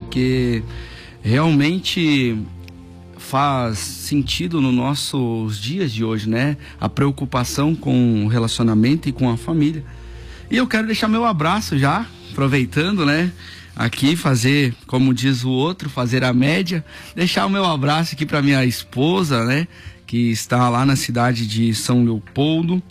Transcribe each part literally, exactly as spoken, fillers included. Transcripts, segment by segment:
porque realmente faz sentido nos nossos dias de hoje, né? A preocupação com o relacionamento e com a família. E eu quero deixar meu abraço já, aproveitando, né? Aqui fazer, como diz o outro, fazer a média, deixar o meu abraço aqui para minha esposa, né? Que está lá na cidade de São Leopoldo.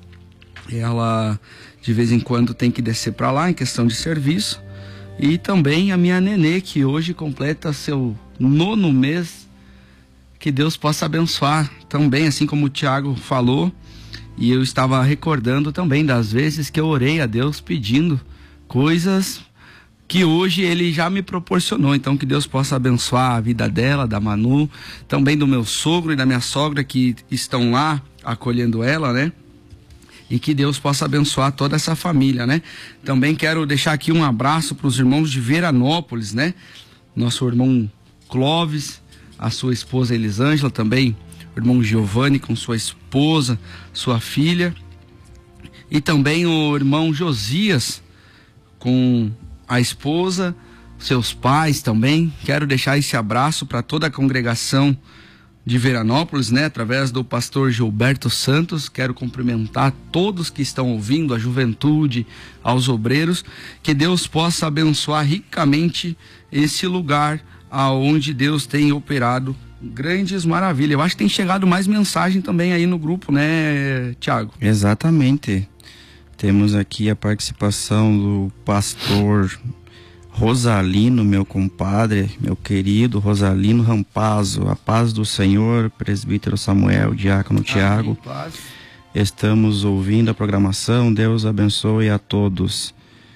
Ela de vez em quando tem que descer para lá em questão de serviço. E também a minha nenê, que hoje completa seu nono mês. Que Deus possa abençoar também, assim como o Tiago falou. E eu estava recordando também das vezes que eu orei a Deus pedindo coisas que hoje Ele já me proporcionou. Então que Deus possa abençoar a vida dela, da Manu, também do meu sogro e da minha sogra que estão lá acolhendo ela, né? E que Deus possa abençoar toda essa família, né? Também quero deixar aqui um abraço para os irmãos de Veranópolis, né? Nosso irmão Clóvis, a sua esposa Elisângela também, o irmão Giovanni com sua esposa, sua filha, e também o irmão Josias com a esposa, seus pais também. Quero deixar esse abraço para toda a congregação de Veranópolis, né, através do pastor Gilberto Santos. Quero cumprimentar todos que estão ouvindo, a juventude, aos obreiros, que Deus possa abençoar ricamente esse lugar aonde Deus tem operado grandes maravilhas. Eu acho que tem chegado mais mensagem também aí no grupo, né, Tiago? Exatamente. Temos aqui a participação do pastor Rosalino, meu compadre, meu querido Rosalino Rampazzo. A paz do Senhor, presbítero Samuel, diácono Tiago. Estamos ouvindo a programação, Deus abençoe a todos.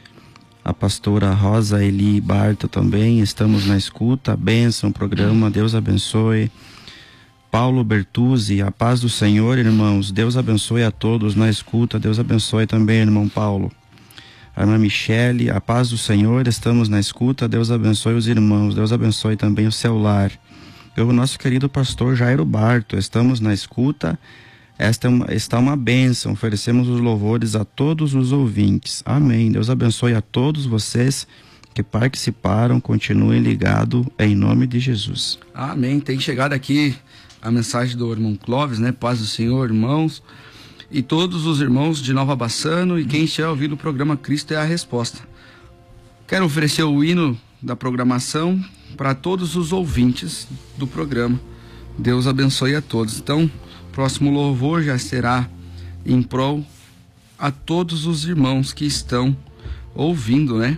A pastora Rosa Eli Barto também, estamos na escuta, bênção, programa, Deus abençoe. Paulo Bertuzzi, a paz do Senhor, irmãos, Deus abençoe a todos na escuta, Deus abençoe também, irmão Paulo. A irmã Michele, a paz do Senhor, estamos na escuta, Deus abençoe os irmãos, Deus abençoe também o seu lar. Eu, o nosso querido pastor Jairo Barto, estamos na escuta, esta é uma, está uma bênção, oferecemos os louvores a todos os ouvintes, amém. Deus abençoe a todos vocês que participaram, continuem ligados em nome de Jesus. Amém. Tem chegado aqui a mensagem do irmão Clóvis, né? Paz do Senhor, irmãos. E todos os irmãos de Nova Bassano e quem estiver ouvindo o programa Cristo é a Resposta. Quero oferecer o hino da programação para todos os ouvintes do programa. Deus abençoe a todos. Então, próximo louvor já será em prol a todos os irmãos que estão ouvindo, né?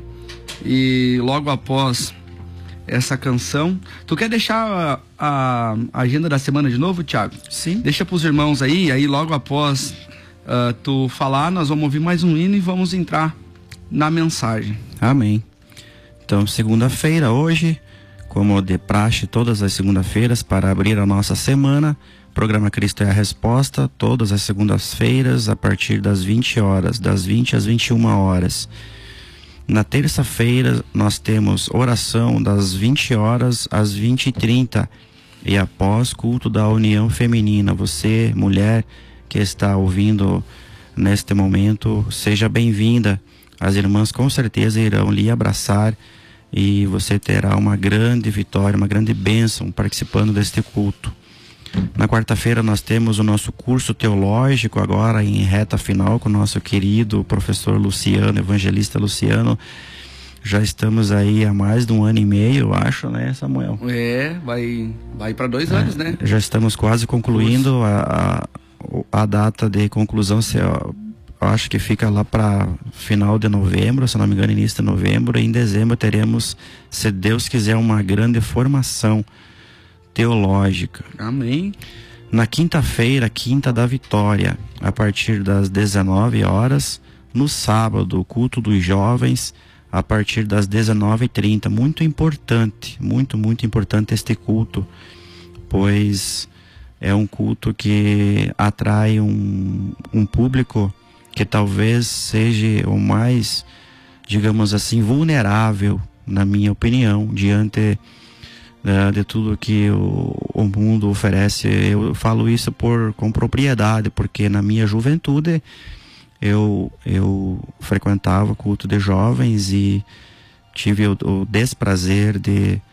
E logo após essa canção, tu quer deixar a, a agenda da semana de novo, Tiago? Sim. Deixa pros irmãos aí, aí logo após uh, tu falar, nós vamos ouvir mais um hino e vamos entrar na mensagem. Amém. Então, segunda-feira, hoje, como de praxe, todas as segundas-feiras, para abrir a nossa semana, programa Cristo é a Resposta, todas as segundas-feiras, a partir das vinte horas, das vinte às vinte e uma horas. Na terça-feira nós temos oração das vinte horas às vinte e trinta e após culto da União Feminina. Você, mulher que está ouvindo neste momento, seja bem-vinda. As irmãs com certeza irão lhe abraçar e você terá uma grande vitória, uma grande bênção participando deste culto. Na quarta-feira nós temos o nosso curso teológico agora em reta final com o nosso querido professor Luciano, evangelista Luciano. Já estamos aí há mais de um ano e meio, eu acho, né, Samuel? É, vai, vai para dois é, anos, né? Já estamos quase concluindo a, a, a data de conclusão, se, eu acho que fica lá para final de novembro, se não me engano, início de novembro. E em dezembro teremos, se Deus quiser, uma grande formação teológica. Amém. Na quinta-feira, quinta da vitória, a partir das dezenove horas, no sábado, o culto dos jovens, a partir das dezenove e trinta. Muito importante, muito, muito importante este culto, pois é um culto que atrai um, um público que talvez seja o mais, digamos assim, vulnerável, na minha opinião, diante de tudo que o, o mundo oferece. Eu falo isso por, com propriedade, porque na minha juventude eu, eu frequentava culto de jovens e tive o, o desprazer de